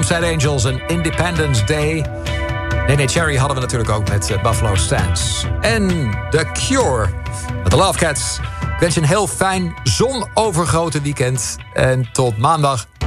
Side Angels en Independence Day. Nee, Cherry hadden we natuurlijk ook met Buffalo Stance. En The Cure met de Love Cats. Ik wens je een heel fijn, zonovergoten weekend. En tot maandag.